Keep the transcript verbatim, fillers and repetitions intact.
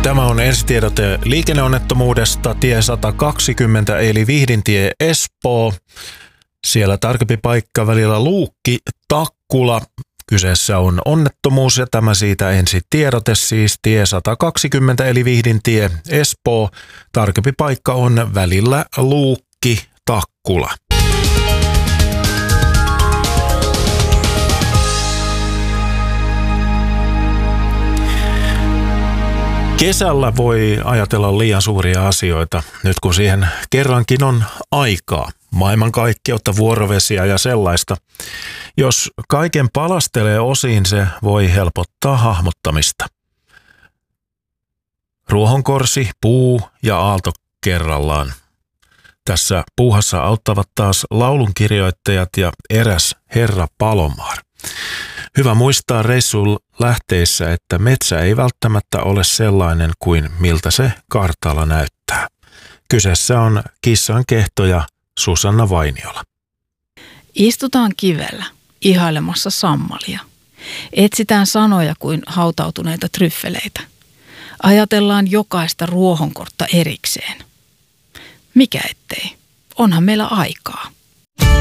Tämä on ensitiedote liikenneonnettomuudesta tie sata kaksikymmentä eli Vihdintie Espoo. Siellä tarkempi paikka välillä Luukki Takkula. Kyseessä on onnettomuus ja tämä siitä ensitiedote siis tie sata kaksikymmentä eli Vihdintie Espoo. Tarkempi paikka on välillä Luukki Takkula. Kesällä voi ajatella liian suuria asioita, nyt kun siihen kerrankin on aikaa. Maailmankaikkeutta, vuorovesiä ja sellaista. Jos kaiken palastelee osiin, se voi helpottaa hahmottamista. Ruohonkorsi, puu ja aalto kerrallaan. Tässä puuhassa auttavat taas laulunkirjoittajat ja eräs herra Palomaar. Hyvä muistaa reissuun lähteissä, että metsä ei välttämättä ole sellainen kuin miltä se kartalla näyttää. Kyseessä on kissan kehto ja Susanna Vainiola. Istutaan kivellä, ihailemassa sammalia. Etsitään sanoja kuin hautautuneita tryffeleitä. Ajatellaan jokaista ruohonkortta erikseen. Mikä ettei? Onhan meillä aikaa.